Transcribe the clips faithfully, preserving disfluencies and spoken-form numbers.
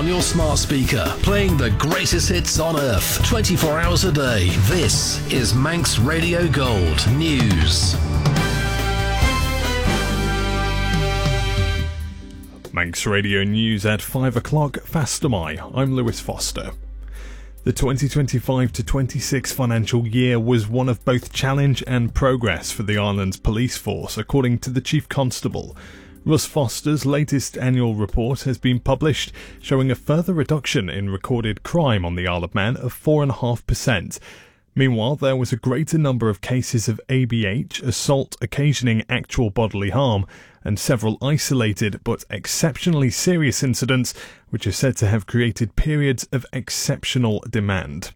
on your smart speaker, playing the greatest hits on Earth, twenty-four hours a day. This is Manx Radio Gold News. Manx Radio News at five o'clock, fast am I. I'm Lewis Foster. The twenty twenty-five to twenty-six financial year was one of both challenge and progress for the island's police force, according to the Chief Constable. Russ Foster's latest annual report has been published, showing a further reduction in recorded crime on the Isle of Man of four point five percent. Meanwhile, there was a greater number of cases of A B H, assault occasioning actual bodily harm, and several isolated but exceptionally serious incidents which are said to have created periods of exceptional demand.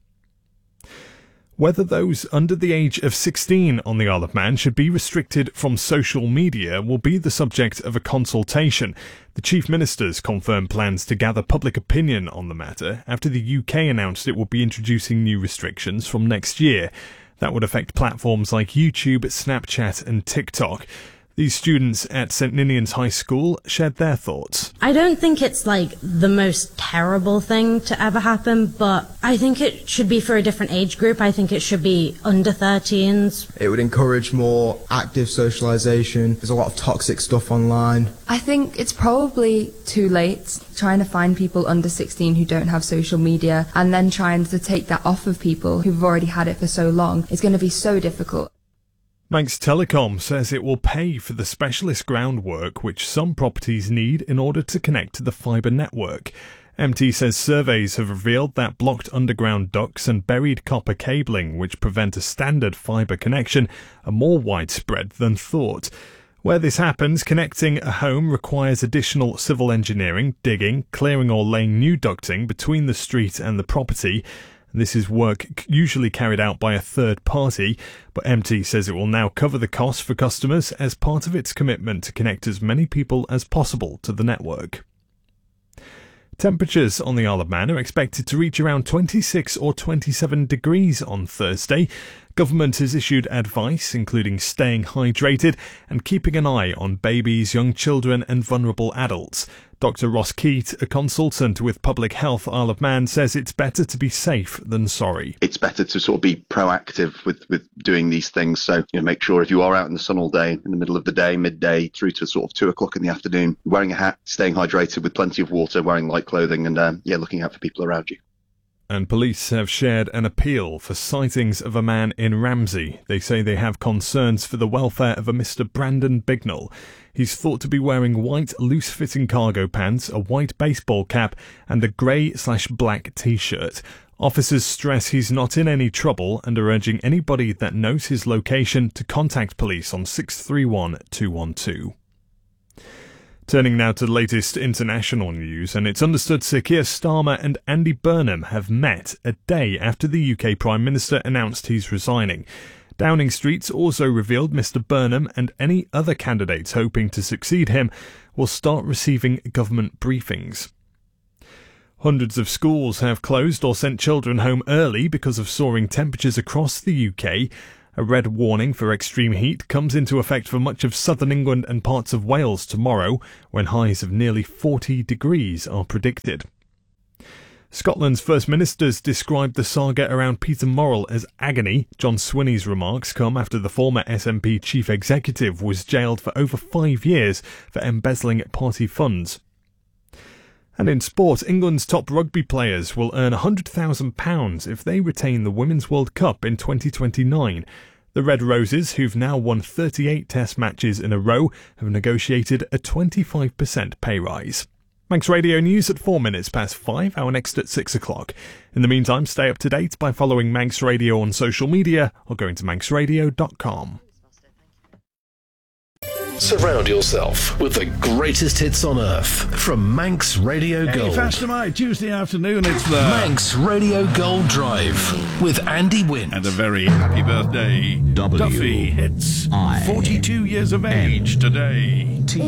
Whether those under the age of sixteen on the Isle of Man should be restricted from social media will be the subject of a consultation. The Chief Minister's confirmed plans to gather public opinion on the matter after the U K announced it would be introducing new restrictions from next year. That would affect platforms like YouTube, Snapchat and TikTok. These students at St Ninian's High School shared their thoughts. I don't think it's like the most terrible thing to ever happen, but I think it should be for a different age group. I think it should be under thirteens. It would encourage more active socialisation. There's a lot of toxic stuff online. I think it's probably too late trying to find people under sixteen who don't have social media, and then trying to take that off of people who've already had it for so long is going to be so difficult. Manx Telecom says it will pay for the specialist groundwork which some properties need in order to connect to the fibre network. M T says surveys have revealed that blocked underground ducts and buried copper cabling which prevent a standard fibre connection are more widespread than thought. Where this happens, connecting a home requires additional civil engineering, digging, clearing or laying new ducting between the street and the property. This is work usually carried out by a third party, but M T says it will now cover the cost for customers as part of its commitment to connect as many people as possible to the network. Temperatures on the Isle of Man are expected to reach around twenty-six or twenty-seven degrees on Thursday. Government has issued advice, including staying hydrated and keeping an eye on babies, young children and vulnerable adults. Doctor Ross Keat, a consultant with Public Health Isle of Man, says it's better to be safe than sorry. It's better to sort of be proactive with, with doing these things. So, you know, make sure if you are out in the sun all day, in the middle of the day, midday, through to sort of two o'clock in the afternoon, wearing a hat, staying hydrated with plenty of water, wearing light clothing and, um, yeah, looking out for people around you. And police have shared an appeal for sightings of a man in Ramsey. They say they have concerns for the welfare of a Mister Brandon Bignell. He's thought to be wearing white loose-fitting cargo pants, a white baseball cap and a grey slash black t-shirt. Officers stress he's not in any trouble and are urging anybody that knows his location to contact police on six three one two one two. Turning now to the latest international news, and it's understood Sir Keir Starmer and Andy Burnham have met a day after the U K Prime Minister announced he's resigning. Downing Street's also revealed Mister Burnham and any other candidates hoping to succeed him will start receiving government briefings. Hundreds of schools have closed or sent children home early because of soaring temperatures across the U K. A red warning for extreme heat comes into effect for much of southern England and parts of Wales tomorrow, when highs of nearly forty degrees are predicted. Scotland's First Minister's described the saga around Peter Murrell as agony. John Swinney's remarks come after the former S N P chief executive was jailed for over five years for embezzling party funds. And in sport, England's top rugby players will earn one hundred thousand pounds if they retain the Women's World Cup in twenty twenty-nine. The Red Roses, who've now won thirty-eight test matches in a row, have negotiated a twenty-five percent pay rise. Manx Radio News at four minutes past five, our next at six o'clock. In the meantime, stay up to date by following Manx Radio on social media or going to manx radio dot com. Surround yourself with the greatest hits on Earth from Manx Radio Gold. Hey, Fast Am I, Tuesday afternoon, it's the Manx Radio Gold Drive with Andy Wint. And a very happy birthday, W Duffy hits I forty-two years of age today. T